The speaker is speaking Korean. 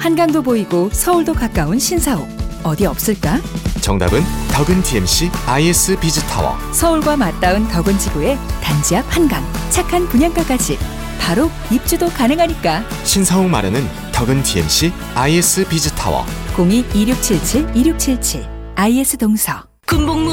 한강도 보이고 서울도 가까운 신사옥. 어디 없을까? 정답은 덕은 TMC IS 비즈타워. 서울과 맞닿은 덕은 지구의 단지 앞 한강. 착한 분양가까지. 바로 입주도 가능하니까. 신사옥 마련은 덕은 TMC IS 비즈타워. 02-2677-2677 IS 동서. 군복무